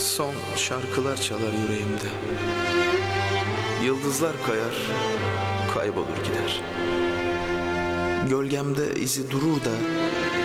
Son şarkılar çalar yüreğimde. Yıldızlar kayar, kaybolur gider. Gölgemde izi durur da